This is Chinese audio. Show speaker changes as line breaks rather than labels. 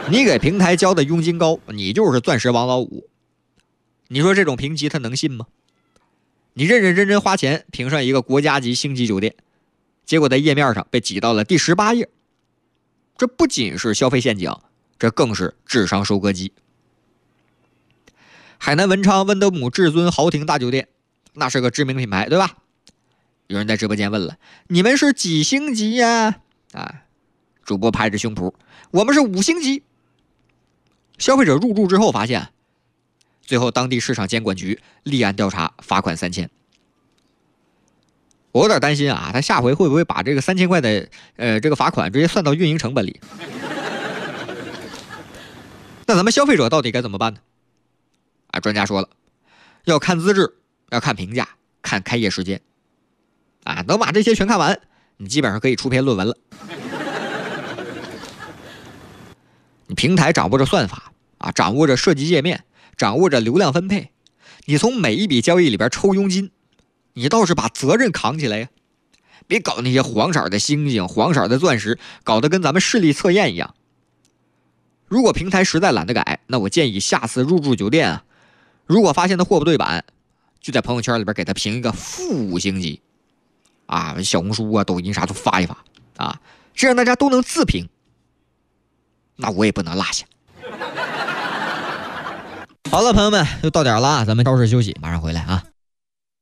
你给平台交的佣金高，你就是钻石王老五。你说这种评级他能信吗？你认认真真花钱评上一个国家级星级酒店，结果在页面上被挤到了第18页，这不仅是消费陷阱，这更是智商收割机。海南文昌温德姆至尊豪庭大酒店，那是个知名品牌，对吧？有人在直播间问了，你们是几星级呀？主播拍着胸脯，我们是5星级。消费者入住之后发现，最后当地市场监管局立案调查，罚款3000。我有点担心啊，他下回会不会把这个3000块的这个罚款直接算到运营成本里？那咱们消费者到底该怎么办呢？专家说了，要看资质，要看评价，看开业时间。能把这些全看完，你基本上可以出篇论文了。你平台掌握着算法掌握着设计界面，掌握着流量分配，你从每一笔交易里边抽佣金，你倒是把责任扛起来呀！别搞那些黄色的星星、黄色的钻石，搞得跟咱们视力测验一样。如果平台实在懒得改，那我建议下次入住酒店如果发现他货不对版，就在朋友圈里边给他评一个-5星级小红书抖音啥都发一发这样大家都能自评，那我也不能落下。好了，朋友们，又到点了咱们稍事休息，马上回来